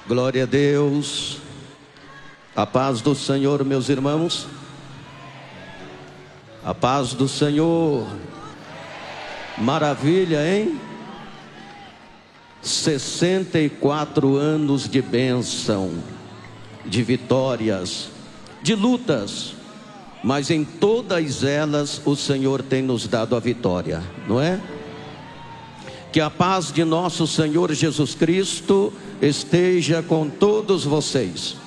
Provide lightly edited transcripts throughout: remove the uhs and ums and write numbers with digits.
Glória a Deus. A paz do Senhor, meus irmãos. A paz do Senhor. Maravilha, hein? 64 anos de bênção, de vitórias, de lutas, mas em todas elas o Senhor tem nos dado a vitória, não é? Que a paz de nosso Senhor Jesus Cristo esteja com todos vocês.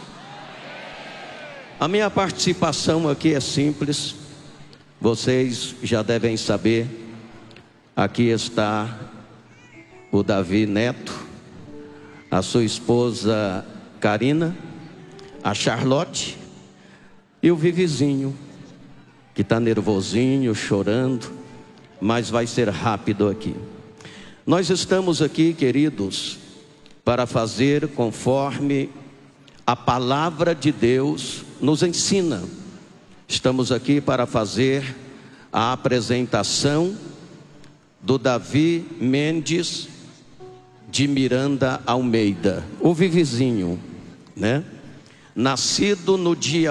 A minha participação aqui é simples, vocês já devem saber. Aqui está o Davi Neto, a sua esposa Karina, a Charlotte e o Vivizinho, que está nervosinho, chorando, mas vai ser rápido aqui. Nós estamos aqui, queridos, para fazer conforme a palavra de Deus nos ensina. Estamos aqui para fazer a apresentação do Davi Mendes de Miranda Almeida, o Vivizinho, né? Nascido no dia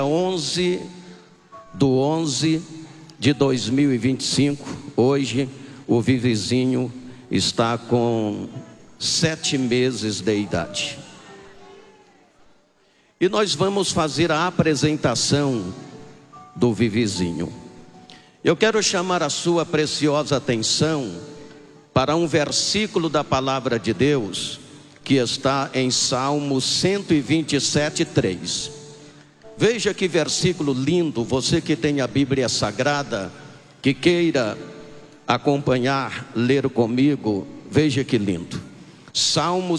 11/11 de 2025. Hoje o Vivizinho está com 7 meses de idade. E nós vamos fazer a apresentação do Vivizinho. Eu quero chamar a sua preciosa atenção para um versículo da palavra de Deus que está em Salmo 127:3. Veja que versículo lindo. Você que tem a Bíblia Sagrada, que queira acompanhar, ler comigo, veja que lindo. Salmo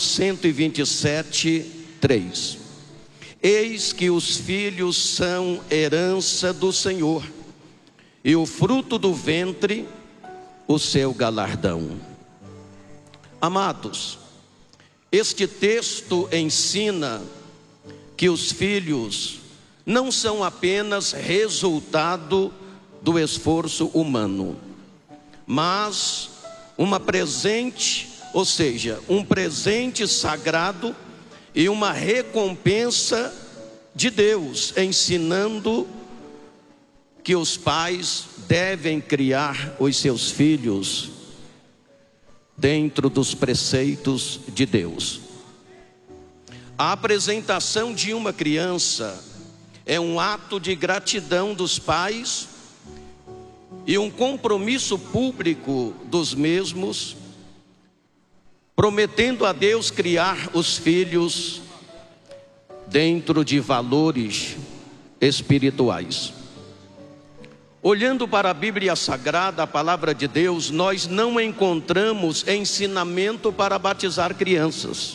127:3. Eis que os filhos são herança do Senhor, e o fruto do ventre, o seu galardão. Amados, este texto ensina que os filhos não são apenas resultado do esforço humano, mas uma presente, ou seja, um presente sagrado e uma recompensa de Deus, ensinando que os pais devem criar os seus filhos dentro dos preceitos de Deus. A apresentação de uma criança é um ato de gratidão dos pais e um compromisso público dos mesmos, prometendo a Deus criar os filhos dentro de valores espirituais. Olhando para a Bíblia Sagrada, a palavra de Deus, nós não encontramos ensinamento para batizar crianças,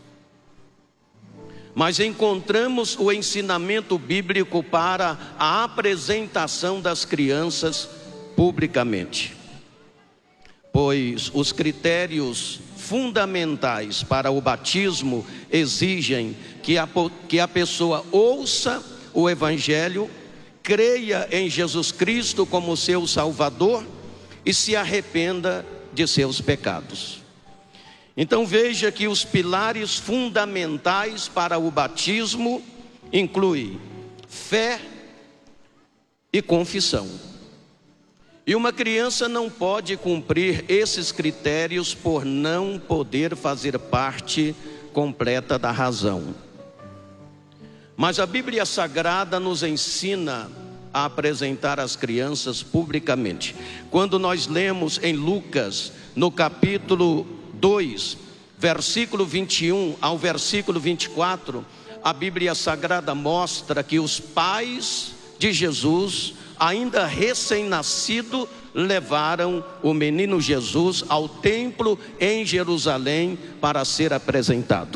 mas encontramos o ensinamento bíblico para a apresentação das crianças publicamente. Pois os critérios fundamentais para o batismo exigem que a pessoa ouça o Evangelho, creia em Jesus Cristo como seu Salvador e se arrependa de seus pecados. Então veja que os pilares fundamentais para o batismo incluem fé e confissão. E uma criança não pode cumprir esses critérios por não poder fazer parte completa da razão. Mas a Bíblia Sagrada nos ensina a apresentar as crianças publicamente. Quando nós lemos em Lucas, no capítulo 2, versículo 21 ao versículo 24, a Bíblia Sagrada mostra que os pais de Jesus, ainda recém-nascido, levaram o menino Jesus ao templo em Jerusalém para ser apresentado.